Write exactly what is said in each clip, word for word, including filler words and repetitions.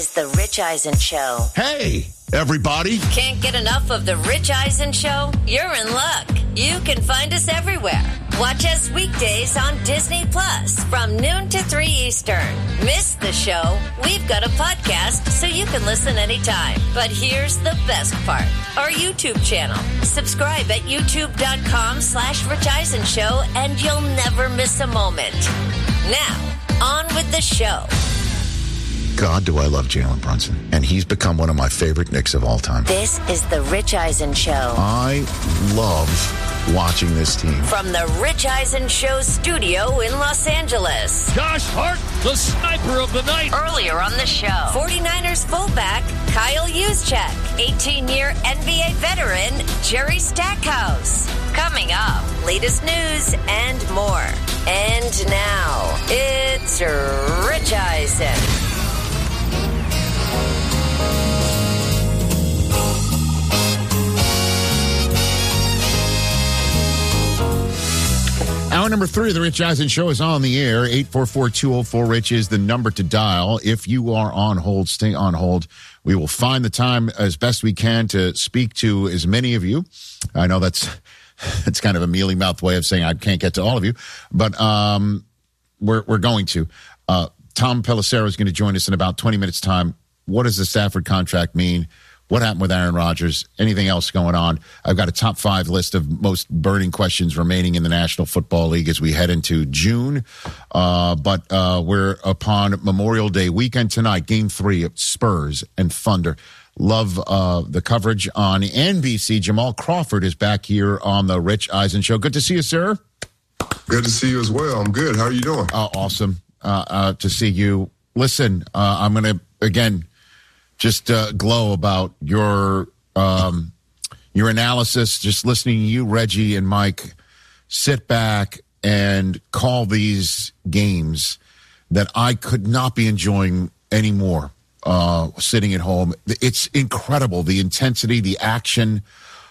It's the Rich Eisen Show. Hey, everybody. Can't get enough of the Rich Eisen Show? You're in luck. You can find us everywhere. Watch us weekdays on Disney Plus from noon to three Eastern. Miss the show? We've got a podcast so you can listen anytime. But here's the best part. Our YouTube channel. Subscribe at youtube.com slash Rich Eisen Show and you'll never miss a moment. Now, on with the show. God, do I love Jalen Brunson. And he's become one of my favorite Knicks of all time. This is the Rich Eisen Show. I love watching this team. From the Rich Eisen Show studio in Los Angeles. Josh Hart, the sniper of the night. Earlier on the show, forty-niners fullback Kyle Juszczyk, eighteen-year N B A veteran Jerry Stackhouse. Coming up, latest news and more. And now, it's Rich Eisen. Hour number three of the Rich Eisen Show is on the air. eight four four, two oh four, RICH is the number to dial. If you are on hold, stay on hold. We will find the time as best we can to speak to as many of you. I know that's that's kind of a mealy-mouthed way of saying I can't get to all of you, but um, we're we're going to. Uh, Tom Pelissero is going to join us in about twenty minutes' time. What does the Stafford contract mean? What happened with Aaron Rodgers? Anything else going on? I've got a top five list of most burning questions remaining in the National Football League as we head into June. Uh, but uh, we're upon Memorial Day weekend tonight, game three of Spurs and Thunder. Love uh, the coverage on N B C. Jamal Crawford is back here on the Rich Eisen Show. Good to see you, sir. Good to see you as well. I'm good. How are you doing? Oh, awesome uh, uh, to see you. Listen, uh, I'm going to, again, just uh, glow about your um, your analysis, just listening to you, Reggie and Mike, sit back and call these games that I could not be enjoying anymore uh, sitting at home. It's incredible, the intensity, the action,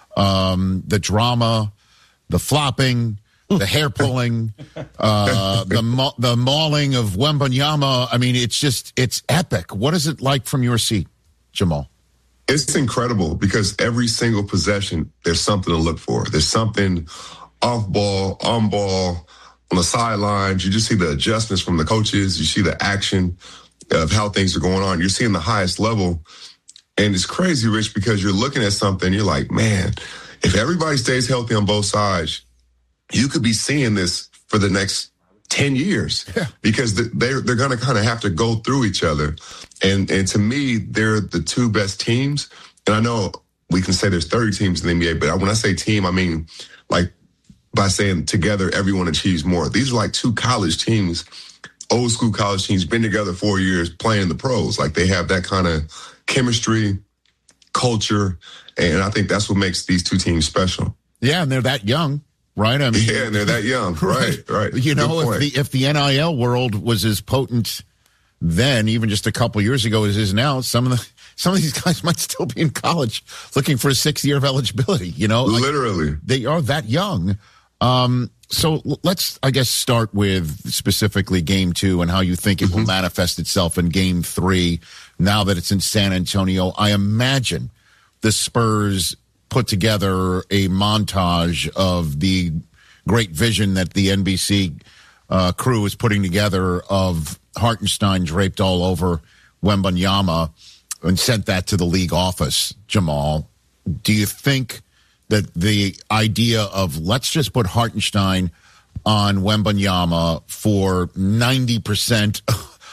um, the drama, the flopping, the hair pulling, uh, the ma- the mauling of Wembanyama. I mean, it's just, it's epic. What is it like from your seat, Jamal? It's incredible because every single possession, there's something to look for. There's something off ball, on ball, on the sidelines. You just see the adjustments from the coaches. You see the action of how things are going on. You're seeing the highest level. And it's crazy, Rich, because you're looking at something, you're like, man, if everybody stays healthy on both sides, you could be seeing this for the next ten years yeah. because they're, they're going to kind of have to go through each other. And and to me, they're the two best teams. And I know we can say there's thirty teams in the N B A, but when I say team, I mean like by saying together, everyone achieves more. These are like two college teams, old school college teams, been together four years playing the pros. Like they have that kind of chemistry, culture, and I think that's what makes these two teams special. Yeah, and they're that young. Right, I mean, yeah, and they're that young, right, right. You know, if the if the N I L world was as potent then, even just a couple years ago, as it is now, some of the some of these guys might still be in college looking for a sixth year of eligibility. You know, like, literally, they are that young. Um, so let's, I guess, start with specifically Game Two and how you think it mm-hmm. will manifest itself in Game Three. Now that it's in San Antonio, I imagine the Spurs put together a montage of the great vision that the N B C uh, crew is putting together of Hartenstein draped all over Wembanyama and sent that to the league office. Jamal, do you think that the idea of let's just put Hartenstein on Wembanyama for ninety percent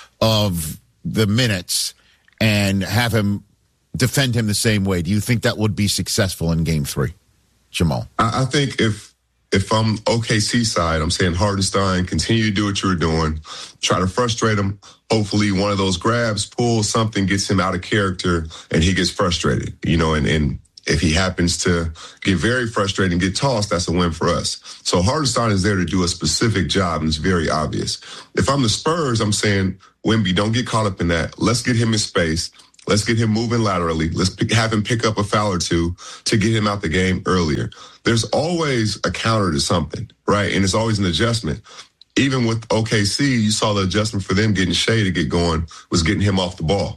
of the minutes and have him defend him the same way, do you think that would be successful in Game Three, Jamal? I, I think if if I'm O K C side, I'm saying Hartenstein, continue to do what you were doing, try to frustrate him. Hopefully, one of those grabs, pulls, something gets him out of character, and he gets frustrated. You know, and and if he happens to get very frustrated and get tossed, that's a win for us. So Hartenstein is there to do a specific job, and it's very obvious. If I'm the Spurs, I'm saying, Wemby, don't get caught up in that. Let's get him in space. Let's get him moving laterally. Let's pick, have him pick up a foul or two to get him out the game earlier. There's always a counter to something, right? And it's always an adjustment. Even with O K C, you saw the adjustment for them getting Shea to get going was getting him off the ball.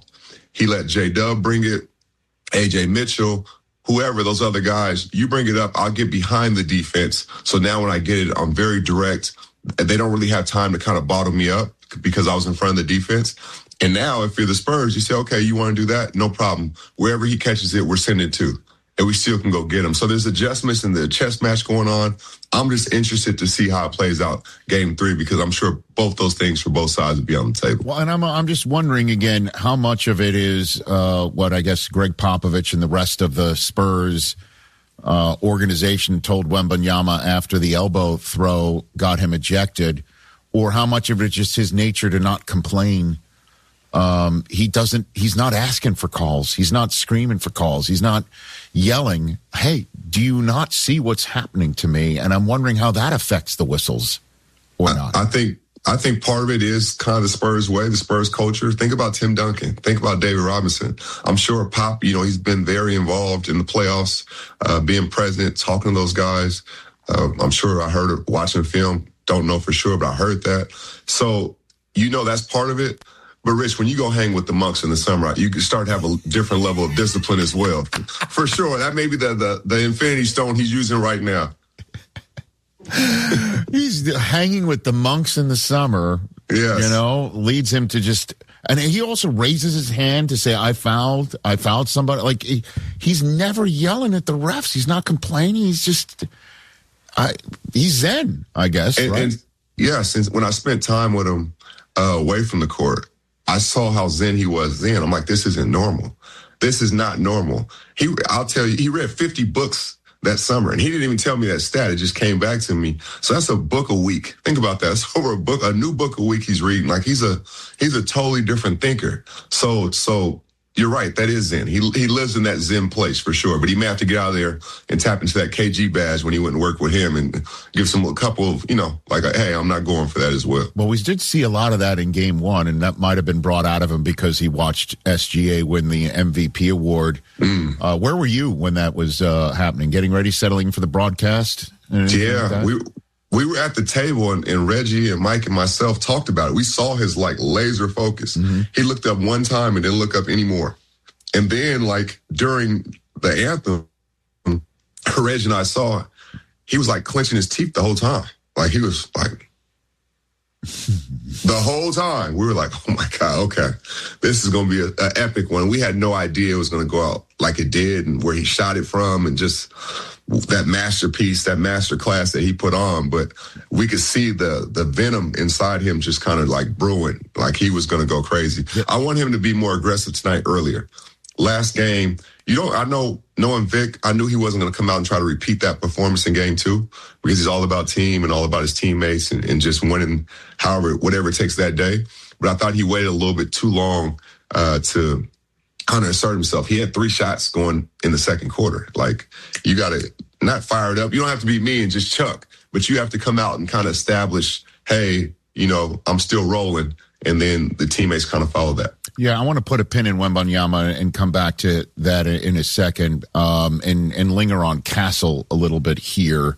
He let J-Dub bring it, A J Mitchell, whoever, those other guys. You bring it up, I'll get behind the defense. So now when I get it, I'm very direct. They don't really have time to kind of bottle me up because I was in front of the defense. And now if you're the Spurs, you say, okay, you want to do that? No problem. Wherever he catches it, we're sending it to. And we still can go get him. So there's adjustments in the chess match going on. I'm just interested to see how it plays out game three, because I'm sure both those things for both sides will be on the table. Well, and I'm I'm just wondering again how much of it is uh, what I guess Greg Popovich and the rest of the Spurs uh, organization told Wembanyama after the elbow throw got him ejected, or how much of it is just his nature to not complain. Um, he doesn't, he's not asking for calls. He's not screaming for calls. He's not yelling, hey, do you not see what's happening to me? And I'm wondering how that affects the whistles or not. I, I think, I think part of it is kind of the Spurs way, the Spurs culture. Think about Tim Duncan. Think about David Robinson. I'm sure Pop, you know, he's been very involved in the playoffs, uh, being president, talking to those guys. Uh, I'm sure I heard it watching film. Don't know for sure, but I heard that. So, you know, that's part of it. But, Rich, when you go hang with the monks in the summer, you can start to have a different level of discipline as well. For sure. That may be the, the, the infinity stone he's using right now. He's hanging with the monks in the summer, yes. You know, leads him to just – and he also raises his hand to say, I fouled, I fouled somebody. Like, he, he's never yelling at the refs. He's not complaining. He's just I, – he's zen, I guess, and, right? And, yeah, since when I spent time with him uh, away from the court, I saw how zen he was then. I'm like, this isn't normal. This is not normal. He, I'll tell you, he read fifty books that summer, and he didn't even tell me that stat. It just came back to me. So that's a book a week. Think about that. It's over a book, a new book a week he's reading. Like he's a, he's a totally different thinker. So, so you're right. That is Zen. He he lives in that Zen place for sure. But he may have to get out of there and tap into that K G badge when he went and work with him and give some a couple of, you know, like, a, hey, I'm not going for that as well. Well, we did see a lot of that in game one, and that might have been brought out of him because he watched S G A win the M V P award. Mm. Uh, where were you when that was uh, happening? Getting ready, settling for the broadcast? Yeah, like we we were at the table, and, and Reggie and Mike and myself talked about it. We saw his, like, laser focus. Mm-hmm. He looked up one time and didn't look up anymore. And then, like, during the anthem, Reggie and I saw, he was, like, clenching his teeth the whole time. Like, he was, like, the whole time. We were like, oh, my God, okay. This is going to be an epic one. We had no idea it was going to go out like it did and where he shot it from and just that masterpiece, that master class that he put on. But we could see the the venom inside him just kind of, like, brewing, like he was going to go crazy. Yep. I want him to be more aggressive tonight earlier. Last game, you know, I know, knowing Vic, I knew he wasn't going to come out and try to repeat that performance in game two because he's all about team and all about his teammates and, and just winning however, whatever it takes that day. But I thought he waited a little bit too long uh, to kind of assert himself. He had three shots going in the second quarter. Like, you got to not fire it up. You don't have to be me and just chuck, but you have to come out and kind of establish, hey, you know, I'm still rolling. And then the teammates kind of follow that. Yeah, I want to put a pin in Wembanyama and come back to that in a second, um, and and linger on Castle a little bit here,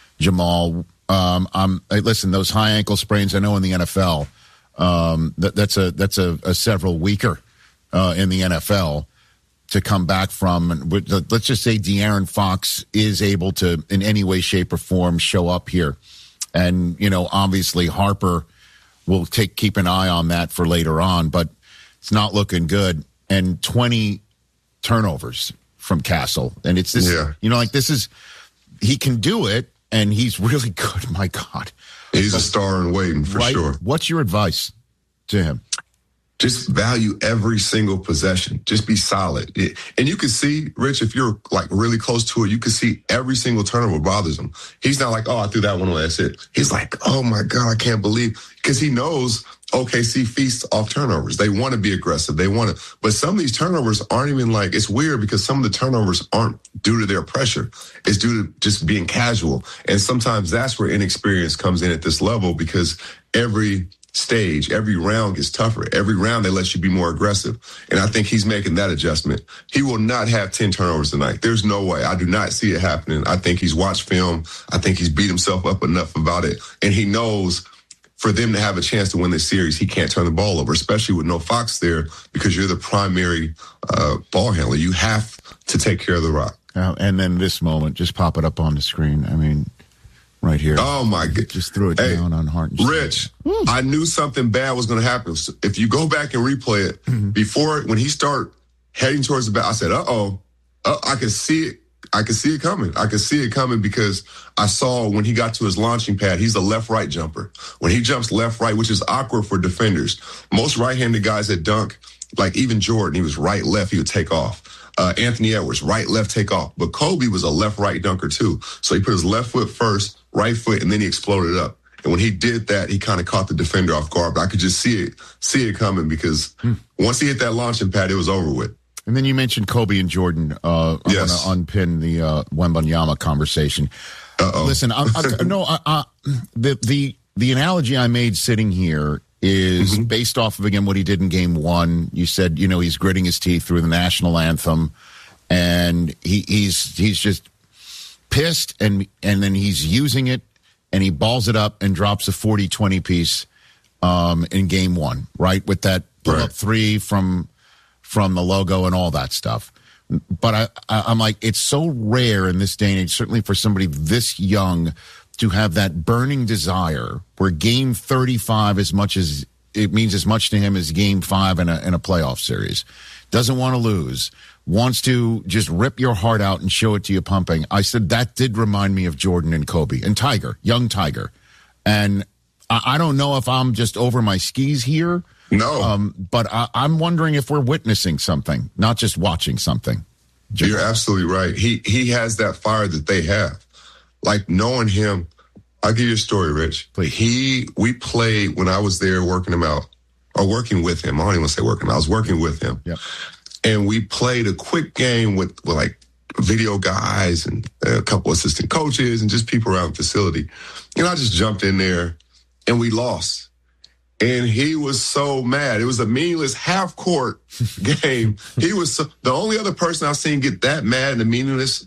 Jamal. Um, I'm listen, those high ankle sprains. I know in the N F L, um, that, that's a that's a, a several weeker uh, in the N F L to come back from. Let's just say De'Aaron Fox is able to, in any way, shape, or form, show up here, and you know, obviously Harper will take keep an eye on that for later on, but it's not looking good. And twenty turnovers from Castle. And it's this, yeah. you know, like this is, he can do it, and he's really good. My God. He's but, a star in waiting for right, sure. What's your advice to him? Just value every single possession. Just be solid. It, and you can see, Rich, if you're like really close to it, you can see every single turnover bothers him. He's not like, oh, I threw that one away, that's it. He's like, oh my God, I can't believe, because he knows O K C feasts off turnovers. They want to be aggressive. They want to, but some of these turnovers aren't even like, it's weird because some of the turnovers aren't due to their pressure. It's due to just being casual. And sometimes that's where inexperience comes in at this level, because every stage, every round gets tougher. Every round they let you be more aggressive. And I think he's making that adjustment. He will not have ten turnovers tonight. There's no way. I do not see it happening. I think he's watched film. I think he's beat himself up enough about it. And he knows for them to have a chance to win this series, he can't turn the ball over, especially with no Fox there, because you're the primary uh, ball handler. You have to take care of the rock. Uh, and then this moment, just pop it up on the screen. I mean, right here. Oh, my God. Just threw it hey, down on Hart. And Rich, Woo. I knew something bad was going to happen. So if you go back and replay it, mm-hmm. before, when he started heading towards the bat, I said, uh-oh, uh, I could see it. I could see it coming. I could see it coming because I saw when he got to his launching pad, he's a left-right jumper. When he jumps left-right, which is awkward for defenders, most right-handed guys that dunk, like even Jordan, he was right-left, he would take off. Uh, Anthony Edwards, right-left take off. But Kobe was a left-right dunker too. So he put his left foot first, right foot, and then he exploded up. And when he did that, he kind of caught the defender off guard. But I could just see it, see it coming because hmm. once he hit that launching pad, it was over with. And then you mentioned Kobe and Jordan. Uh, I'm yes. going to unpin the uh, Wembanyama conversation. Uh-oh. Listen, I, I, no, I, I, the the the analogy I made sitting here is mm-hmm. based off of, again, what he did in game one. You said, you know, he's gritting his teeth through the national anthem, and he, he's he's just pissed, and and then he's using it, and he balls it up and drops a forty twenty piece um, in game one, right, with that pull-up right. three from from the logo and all that stuff. But I, I, I'm like, it's so rare in this day and age, certainly for somebody this young, to have that burning desire where game thirty-five, as much as it means as much to him as game five in a, in a playoff series, doesn't want to lose, wants to just rip your heart out and show it to you pumping. I said that did remind me of Jordan and Kobe and Tiger, young Tiger. And I, I don't know if I'm just over my skis here. No. Um, but I, I'm wondering if we're witnessing something, not just watching something. Just- You're absolutely right. He he has that fire that they have. Like knowing him, I'll give you a story, Rich. Please. He, we played when I was there working him out, or working with him. I don't even want to say working him out. I was working with him. Yep. And we played a quick game with, with like video guys and a couple assistant coaches and just people around the facility. And I just jumped in there and we lost. And he was so mad. It was a meaningless half-court game. He was so, the only other person I've seen get that mad and meaningless,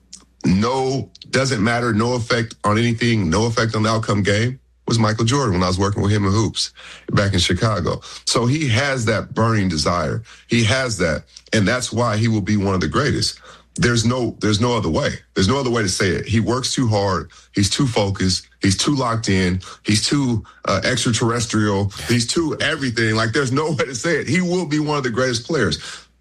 no, doesn't matter, no effect on anything, no effect on the outcome game, was Michael Jordan when I was working with him in hoops back in Chicago. So he has that burning desire. He has that. And that's why he will be one of the greatest. There's no, there's no other way. There's no other way to say it. He works too hard. He's too focused. He's too locked in. He's too uh, extraterrestrial. He's too everything. Like there's no way to say it. He will be one of the greatest players.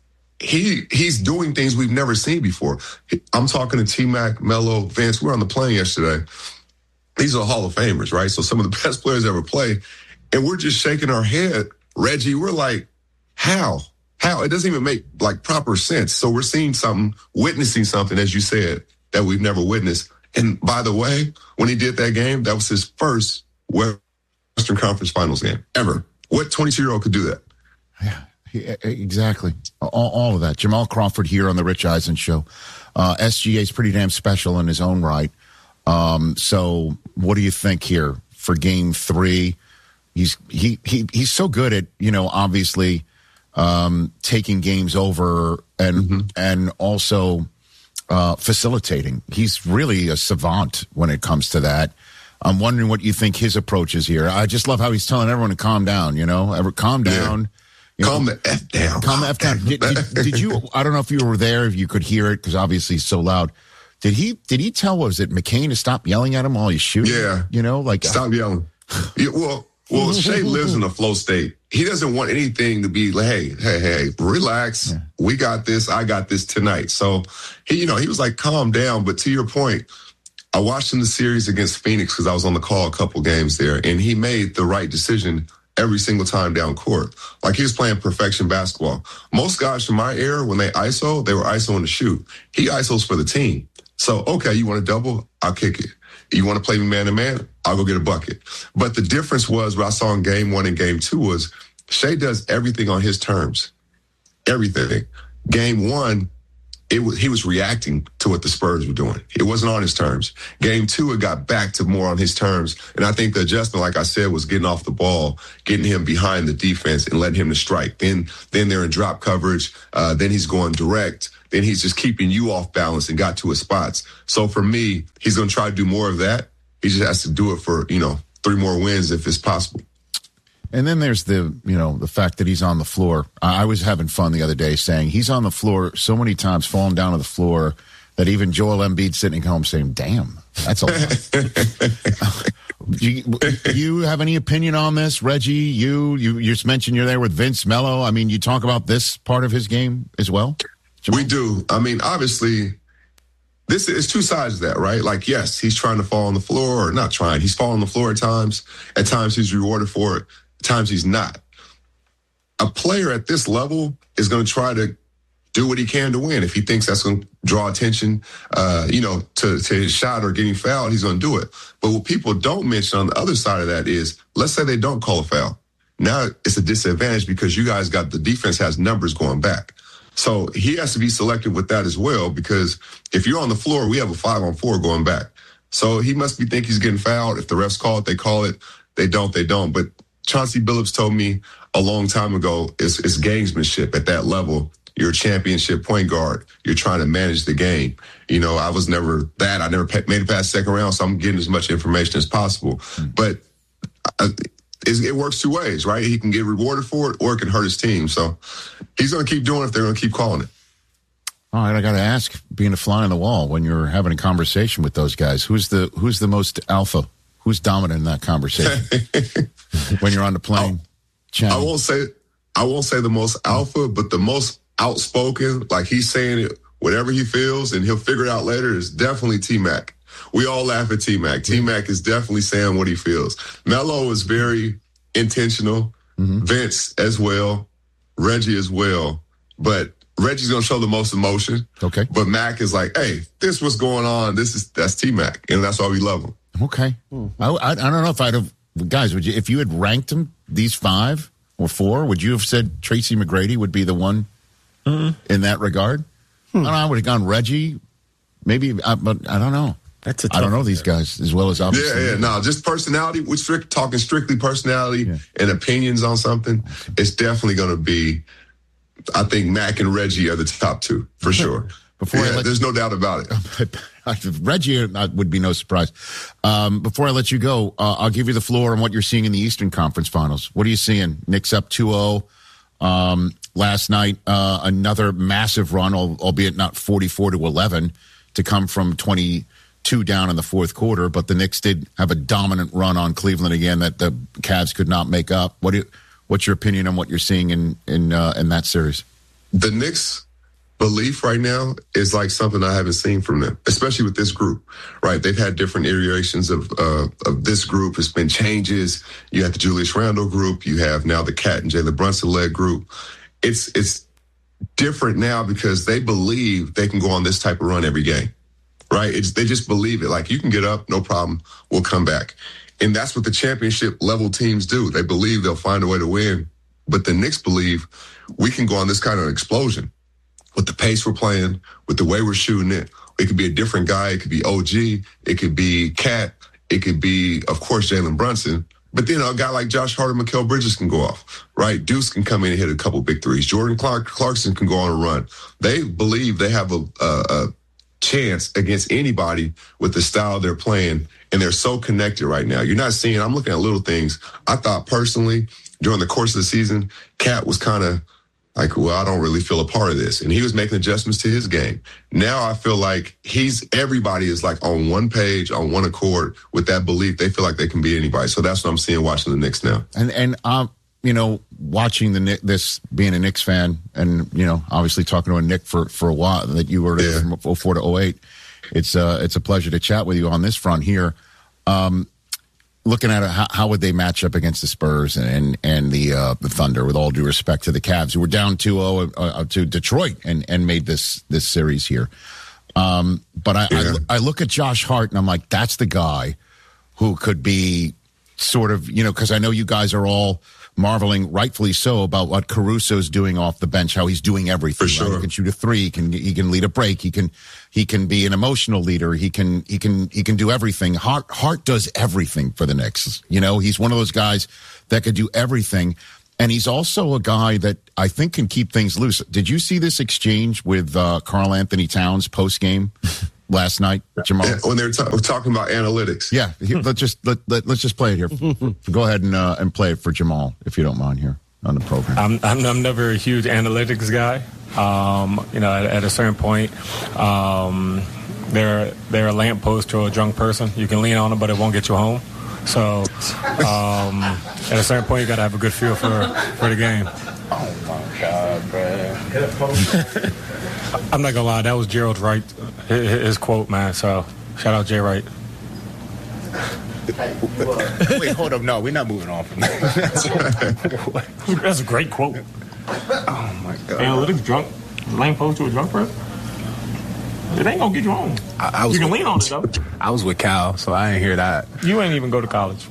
He he's doing things we've never seen before. I'm talking to T-Mac, Melo, Vince. We were on the plane yesterday. These are Hall of Famers, right? So some of the best players ever play. And we're just shaking our head. Reggie, we're like, how? How? It doesn't even make like proper sense. So we're seeing something, witnessing something, as you said, that we've never witnessed. And by the way, when he did that game, that was his first Western Conference Finals game ever. What twenty-two-year-old could do that? Yeah, exactly. All, all of that. Jamal Crawford here on the Rich Eisen Show. Uh, S G A's pretty damn special in his own right. Um, so what do you think here for game three? He's he he he's so good at, you know, obviously um, taking games over and mm-hmm. and also uh, facilitating. He's really a savant when it comes to that. I'm wondering what you think his approach is here. I just love how he's telling everyone to calm down, you know, Ever, calm down. Yeah. You calm know, the F down. Calm the F down. Did, did, did you, I don't know if you were there, if you could hear it, because obviously it's so loud. Did he, did he tell, was it McCain to stop yelling at him while he's shooting? Yeah. You know, like. Stop yelling. Yeah, well, well, Shea lives in a flow state. He doesn't want anything to be like, hey, hey, hey, relax. Yeah. We got this. I got this tonight. So he, you know, he was like, calm down. But to your point, I watched him the series against Phoenix because I was on the call a couple games there, and he made the right decision every single time down court. Like he was playing perfection basketball. Most guys from my era, when they I S O, they were ISOing the shoot. He I S Os for the team. So, okay, you want to double? I'll kick it. You want to play me man to man? I'll go get a bucket. But the difference was what I saw in game one and game two was Shea does everything on his terms. Everything. Game one, it was, he was reacting to what the Spurs were doing. It wasn't on his terms. Game two, it got back to more on his terms. And I think the adjustment, like I said, was getting off the ball, getting him behind the defense and letting him to strike. Then, then they're in drop coverage. Uh, then he's going direct. Then he's just keeping you off balance and got to his spots. So for me, he's going to try to do more of that. He just has to do it for, you know, three more wins if it's possible. And then there's the, you know, the fact that he's on the floor. I was having fun the other day saying he's on the floor so many times, falling down to the floor, that even Joel Embiid sitting home saying, damn, that's a lot. do, you, do you have any opinion on this, Reggie? You, you you just mentioned you're there with Vince Mello. I mean, you talk about this part of his game as well? Jamal? We do. I mean, obviously, this is two sides of that, right? Like, yes, he's trying to fall on the floor, or not trying. He's falling on the floor at times. At times, he's rewarded for it. At times, he's not. A player at this level is going to try to do what he can to win. If he thinks that's going to draw attention, uh, you know, to, to his shot or getting fouled, he's going to do it. But what people don't mention on the other side of that is, let's say they don't call a foul. Now it's a disadvantage because you guys got the defense has numbers going back. So he has to be selective with that as well, because if you're on the floor, we have a five on four going back. So he must be think he's getting fouled. If the refs call it, they call it. They don't, they don't. But Chauncey Billups told me a long time ago, it's, it's gamesmanship at that level. You're a championship point guard. You're trying to manage the game. You know, I was never that. I never made it past second round, so I'm getting as much information as possible. Mm-hmm. But I, it works two ways, right? He can get rewarded for it, or it can hurt his team. So he's going to keep doing it if they're going to keep calling it. All right, I got to ask, being a fly on the wall when you're having a conversation with those guys, who's the who's the most alpha? Who's dominant in that conversation when you're on the plane? I, I won't say I won't say the most alpha, but the most outspoken, like he's saying it, whatever he feels, and he'll figure it out later, is definitely T-Mac. We all laugh at T-Mac. T-Mac is definitely saying what he feels. Melo is very intentional. Mm-hmm. Vince as well. Reggie as well. But Reggie's going to show the most emotion. Okay. But Mac is like, hey, this what's going on. This is, that's T-Mac. And that's why we love him. Okay. Hmm. I, I, I don't know if I'd have, guys, would you, if you had ranked them, these five or four, would you have said Tracy McGrady would be the one mm-hmm. in that regard? Hmm. I don't know. I would have gone Reggie. Maybe, I, but I don't know. That's a I don't know these guys as well as obviously. Yeah, yeah, no, just personality. We're strict, talking strictly personality yeah. and opinions on something. It's definitely going to be, I think Mac and Reggie are the top two for sure. Before yeah, I let there's you, no doubt about it. Reggie would be no surprise. Um, before I let you go, uh, I'll give you the floor on what you're seeing in the Eastern Conference Finals. What are you seeing? Knicks up two oh. Um, last night, uh, another massive run, albeit not forty-four to eleven, to come from twenty-two down in the fourth quarter. But the Knicks did have a dominant run on Cleveland again that the Cavs could not make up. What do you, what's your opinion on what you're seeing in in uh, in that series? The Knicks' belief right now is like something I haven't seen from them, especially with this group, right? They've had different iterations of uh, of this group. It's been changes. You have the Julius Randle group. You have now the Cat and Jalen Brunson-led group. It's it's different now because they believe they can go on this type of run every game, right? It's, they just believe it. Like, you can get up, no problem, we'll come back. And that's what the championship level teams do. They believe they'll find a way to win. But the Knicks believe we can go on this kind of explosion with the pace we're playing, with the way we're shooting it. It could be a different guy. It could be O G. It could be Cat. It could be, of course, Jalen Brunson. But then a guy like Josh Hart and Mikal Bridges can go off, right? Deuce can come in and hit a couple big threes. Jordan Clark, Clarkson can go on a run. They believe they have a, a, a chance against anybody with the style they're playing, and they're so connected right now. You're not seeing, I'm looking at little things. I thought personally, during the course of the season, Cat was kind of like, well, I don't really feel a part of this. And he was making adjustments to his game. Now I feel like he's, everybody is like on one page, on one accord with that belief. They feel like they can beat anybody. So that's what I'm seeing watching the Knicks now. And, and, um, you know, watching the Knicks, this being a Knicks fan and, you know, obviously talking to a Knick for, for a while that you were yeah. from oh four to oh eight. It's uh, it's a pleasure to chat with you on this front here. Um, Looking at it, how, how would they match up against the Spurs and and the uh, the Thunder? With all due respect to the Cavs, who were down two oh uh, to Detroit and, and made this this series here. Um, but I, yeah. I I look at Josh Hart and I'm like, that's the guy who could be sort of, you know, because I know you guys are all marveling, rightfully so, about what Caruso's doing off the bench, how he's doing everything. For sure. Right? He can shoot a three, he can he can lead a break, he can he can be an emotional leader, he can he can he can do everything. Hart Hart does everything for the Knicks. You know, he's one of those guys that could do everything. And he's also a guy that I think can keep things loose. Did you see this exchange with uh, Karl Anthony Towns post game? last night, Jamal? When they were ta- talking about analytics. Yeah, he, let's just let, let let's just play it here. Go ahead and uh, and play it for Jamal, if you don't mind, here on the program. I'm I'm, I'm never a huge analytics guy. Um, you know, at, at a certain point, um, they're they're a lamppost to a drunk person. You can lean on them, but it won't get you home. So, um, at a certain point, you got to have a good feel for for the game. Oh my God, man! I'm not gonna lie, that was Gerald Wright, his, his quote, man. So, shout out Jay Wright. Wait, hold up. No, we're not moving on from that. That's a great quote. Oh, my God. Analytics drunk, lamppost to a drunk person? It ain't gonna get you home. I, I was you can with, lean on it, though. I was with Cal, so I didn't hear that. You ain't even go to college.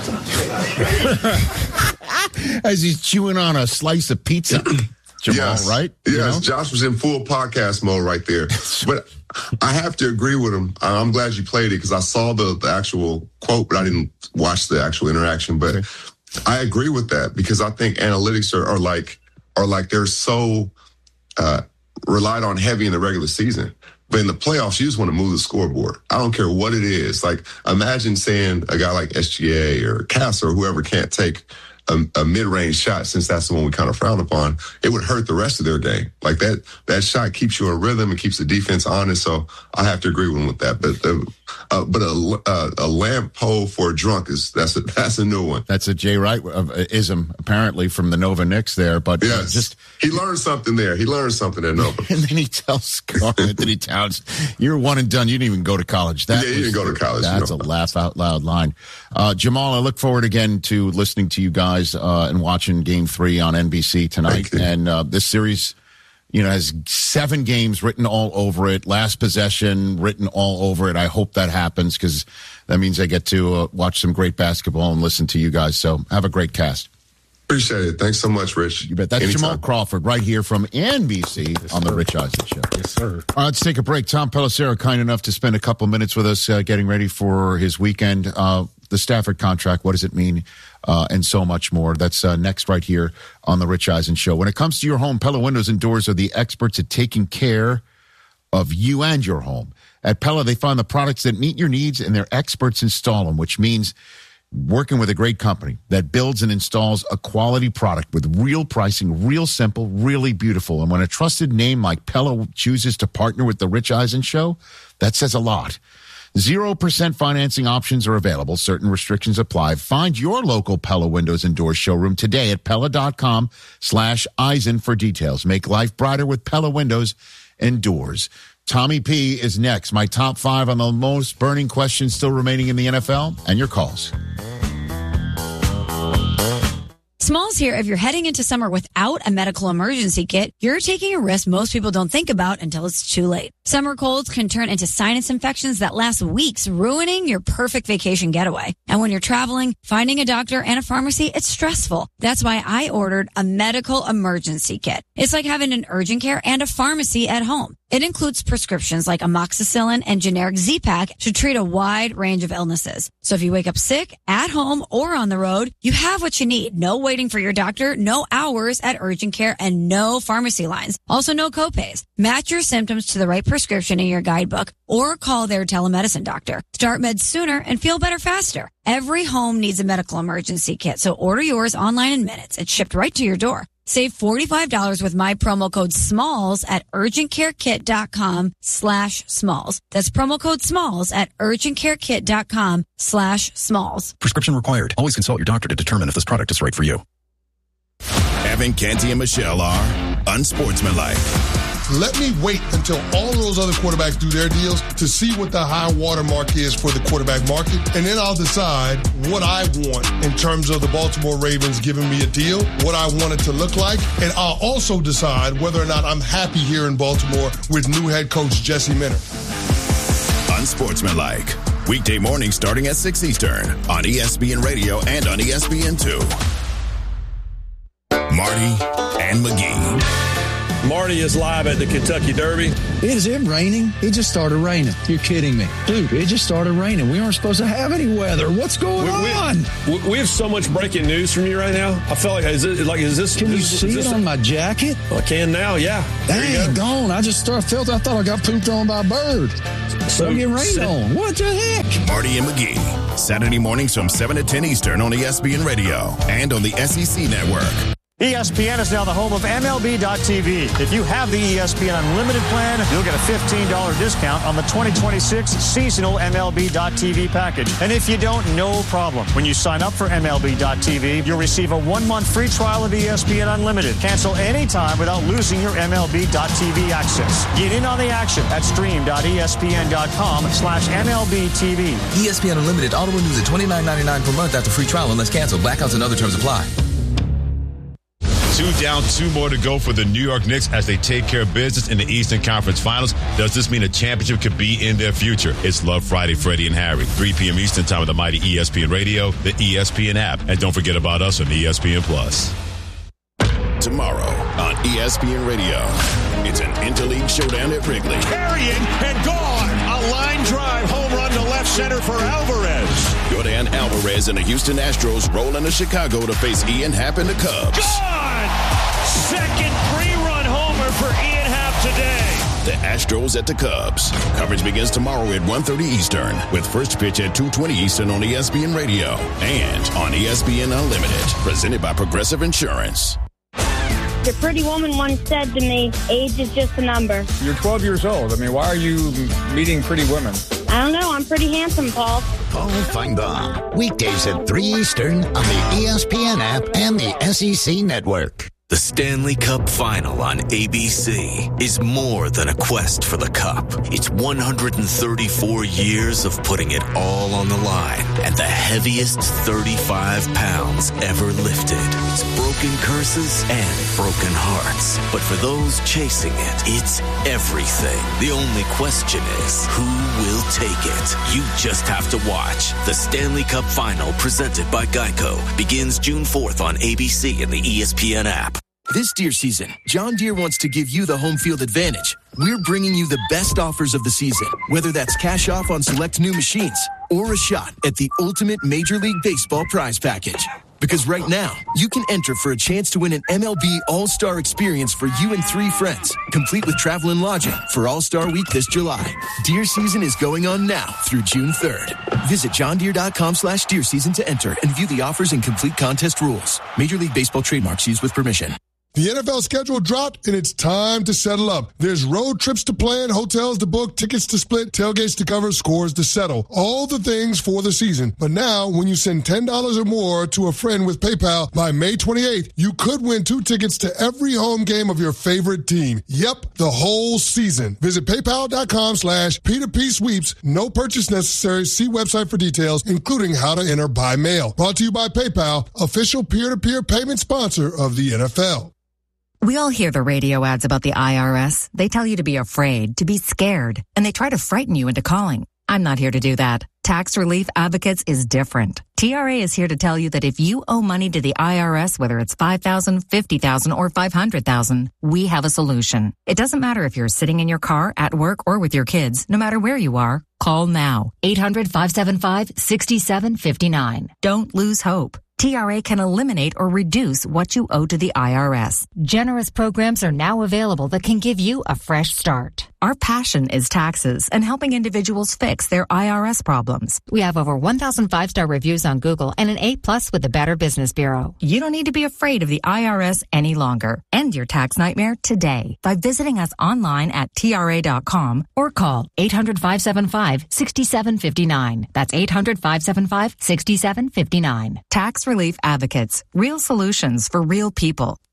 As he's chewing on a slice of pizza. Jamal, yes. right? Yes, you know? Josh was in full podcast mode right there. But I have to agree with him. I'm glad you played it because I saw the, the actual quote, but I didn't watch the actual interaction. But okay. I agree with that because I think analytics are, are like are like they're so uh, relied on heavy in the regular season. But in the playoffs, you just want to move the scoreboard. I don't care what it is. Like, imagine saying a guy like S G A or Cass or whoever can't take a, a mid-range shot, since that's the one we kind of frown upon. It would hurt the rest of their game. Like, that that shot keeps you in rhythm and keeps the defense honest. So I have to agree with him with that. But uh, uh, but a, a, a lamp pole for a drunk is that's a, that's a new one. That's a Jay Wright uh, ism, apparently, from the Nova Knicks there. But yes. uh, just he learned something there. He learned something at Nova. And then he tells Karl Anthony Towns, "You're one and done. You didn't even go to college." That yeah, you didn't go to college. That's you know. a laugh out loud line. Uh, Jamal, I look forward again to listening to you guys uh, and watching Game Three on N B C tonight. And uh, this series, you know, has seven games written all over it. Last possession written all over it. I hope that happens because that means I get to uh, watch some great basketball and listen to you guys. So have a great cast. Appreciate it. Thanks so much, Rich. You bet. That's Anytime. Jamal Crawford right here from N B C yes, on The Rich Eisen Show. Yes, sir. All right, let's take a break. Tom Pelissero, kind enough to spend a couple minutes with us uh, getting ready for his weekend. Uh, the Stafford contract, what does it mean? Uh, and so much more. That's uh, next right here on The Rich Eisen Show. When it comes to your home, Pella Windows and Doors are the experts at taking care of you and your home. At Pella, they find the products that meet your needs and their experts install them, which means working with a great company that builds and installs a quality product with real pricing, real simple, really beautiful. And when a trusted name like Pella chooses to partner with The Rich Eisen Show, that says a lot. Zero percent financing options are available. Certain restrictions apply. Find your local Pella Windows and Doors showroom today at Pella.com slash Eisen for details. Make life brighter with Pella Windows and Doors. Tommy P is next. My top five on the most burning questions still remaining in the N F L and your calls. Smalls here. If you're heading into summer without a medical emergency kit, you're taking a risk most people don't think about until it's too late. Summer colds can turn into sinus infections that last weeks, ruining your perfect vacation getaway. And when you're traveling, finding a doctor and a pharmacy, it's stressful. That's why I ordered a medical emergency kit. It's like having an urgent care and a pharmacy at home. It includes prescriptions like amoxicillin and generic Z-Pak to treat a wide range of illnesses. So if you wake up sick, at home, or on the road, you have what you need. No waiting for your doctor, no hours at urgent care, and no pharmacy lines. Also no copays. Match your symptoms to the right prescription in your guidebook or call their telemedicine doctor. Start meds sooner and feel better faster. Every home needs a medical emergency kit, so order yours online in minutes. It's shipped right to your door. Save forty-five dollars with my promo code SMALLS at urgentcarekit.com slash SMALLS. That's promo code SMALLS at urgentcarekit.com slash SMALLS. Prescription required. Always consult your doctor to determine if this product is right for you. Evan, Canty, and Michelle are unsportsmanlike. Let me wait until all those other quarterbacks do their deals to see what the high watermark is for the quarterback market, and then I'll decide what I want in terms of the Baltimore Ravens giving me a deal, what I want it to look like, and I'll also decide whether or not I'm happy here in Baltimore with new head coach Jesse Minter. Unsportsmanlike. Weekday morning starting at six Eastern on E S P N Radio and on E S P N two. Marty and McGee. Marty is live at the Kentucky Derby. Is it raining? It just started raining. You're kidding me. Dude, it just started raining. We aren't supposed to have any weather. What's going we, on? We, we have so much breaking news from you right now. I feel like, is it, like, is this... Can you is, see is this it on a, my jacket? I can now, yeah. Dang, gone. I just started, felt, I thought I got pooped on by a bird. So I get rained on. What the heck? Marty and McGee, Saturday mornings from seven to ten Eastern on E S P N Radio and on the S E C Network. E S P N is now the home of M L B dot T V. If you have the E S P N Unlimited plan, you'll get a fifteen dollars discount on the twenty twenty-six seasonal M L B dot T V package. And if you don't, no problem. When you sign up for M L B dot T V, you'll receive a one-month free trial of E S P N Unlimited. Cancel anytime without losing your M L B dot T V access. Get in on the action at stream dot E S P N dot com slash M L B T V. E S P N Unlimited auto renews at twenty-nine ninety-nine per month after free trial unless canceled. Blackouts and other terms apply. Two down, two more to go for the New York Knicks as they take care of business in the Eastern Conference Finals. Does this mean a championship could be in their future? It's Love Friday, Freddie and Harry. three p.m. Eastern Time with the mighty E S P N Radio, the E S P N app, and don't forget about us on E S P N Plus. Tomorrow on E S P N Radio, it's an interleague showdown at Wrigley. Carrying and gone. A line drive home run to left center for Alvarez. Jordan Alvarez and the Houston Astros roll into Chicago to face Ian Happ and the Cubs. Gone! Second three-run homer for Ian Happ today. The Astros at the Cubs. Coverage begins tomorrow at one thirty Eastern with first pitch at two twenty Eastern on E S P N Radio and on E S P N Unlimited. Presented by Progressive Insurance. The pretty woman once said to me, age is just a number. You're twelve years old. I mean, why are you meeting pretty women? I don't know. I'm pretty handsome, Paul. Paul Feinbaum. Weekdays at three Eastern on the E S P N app and the S E C Network. The Stanley Cup Final on A B C is more than a quest for the cup. It's one hundred thirty-four years of putting it all on the line and the heaviest thirty-five pounds ever lifted. It's broken curses and broken hearts. But for those chasing it, it's everything. The only question is, who will take it? You just have to watch. The Stanley Cup Final, presented by Geico, begins June fourth on A B C and the E S P N app. This deer season, John Deere wants to give you the home field advantage. We're bringing you the best offers of the season, whether that's cash off on select new machines or a shot at the ultimate Major League Baseball prize package. Because right now, you can enter for a chance to win an M L B All-Star experience for you and three friends, complete with travel and lodging for All-Star Week this July. Deer season is going on now through June third. Visit johndeere.com slash deer season to enter and view the offers and complete contest rules. Major League Baseball trademarks used with permission. The N F L schedule dropped, and it's time to settle up. There's road trips to plan, hotels to book, tickets to split, tailgates to cover, scores to settle. All the things for the season. But now, when you send ten dollars or more to a friend with PayPal by May twenty-eighth, you could win two tickets to every home game of your favorite team. Yep, the whole season. Visit paypal.com slash P2P sweeps. No purchase necessary. See website for details, including how to enter by mail. Brought to you by PayPal, official peer-to-peer payment sponsor of the N F L. We all hear the radio ads about the I R S. They tell you to be afraid, to be scared, and they try to frighten you into calling. I'm not here to do that. Tax Relief Advocates is different. T R A is here to tell you that if you owe money to the I R S, whether it's five thousand dollars, fifty thousand dollars, or five hundred thousand dollars, we have a solution. It doesn't matter if you're sitting in your car, at work, or with your kids. No matter where you are, call now. eight hundred, five seven five, six seven five nine. Don't lose hope. T R A can eliminate or reduce what you owe to the I R S. Generous programs are now available that can give you a fresh start. Our passion is taxes and helping individuals fix their I R S problems. We have over one thousand five-star reviews on Google and an A plus with the Better Business Bureau. You don't need to be afraid of the I R S any longer. End your tax nightmare today by visiting us online at T R A dot com or call eight hundred, five seven five, six seven five nine. That's eight hundred, five seven five, six seven five nine. Tax Relief Advocates. Real solutions for real people.